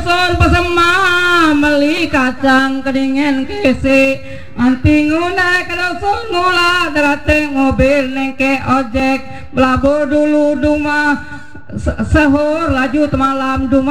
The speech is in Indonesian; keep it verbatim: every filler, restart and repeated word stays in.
dusun pesemah beli kacang kedingin kisi anti ngulai ke dusun ngula derate mobil nengke ojek belabo dulu duma sehur laju temalam duma